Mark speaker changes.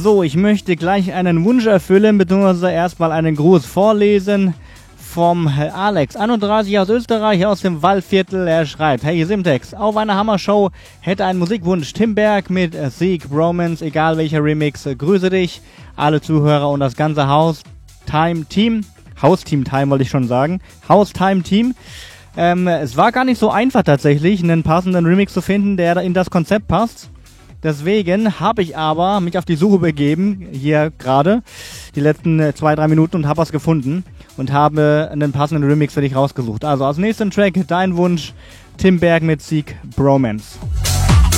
Speaker 1: So, ich möchte gleich einen Wunsch erfüllen, beziehungsweise erstmal einen Gruß vorlesen vom Alex, 31 aus Österreich, aus dem Waldviertel. Er schreibt: Hey Simtex, auf einer Hammershow hätte ein Musikwunsch Tim Berg mit Sieg, Bromance, egal welcher Remix. Grüße dich, alle Zuhörer und das ganze Haustime-Team. Haustime wollte ich schon sagen. Haustime-Team. Es war gar nicht so einfach tatsächlich, einen passenden Remix zu finden, der in das Konzept passt. Deswegen habe ich aber mich auf die Suche begeben, hier gerade, die letzten 2-3 Minuten, und habe was gefunden und habe einen passenden Remix für dich rausgesucht. Also als nächsten Track dein Wunsch, Tim Berg mit Sieg, Bromance.